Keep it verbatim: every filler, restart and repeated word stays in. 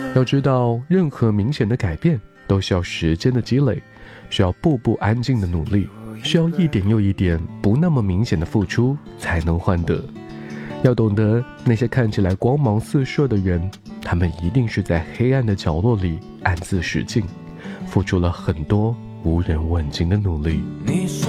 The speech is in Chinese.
要知道，任何明显的改变都需要时间的积累，需要步步安静的努力，需要一点又一点不那么明显的付出才能换得。要懂得，那些看起来光芒四射的人，他们一定是在黑暗的角落里暗自使劲，付出了很多无人问津的努力。 你说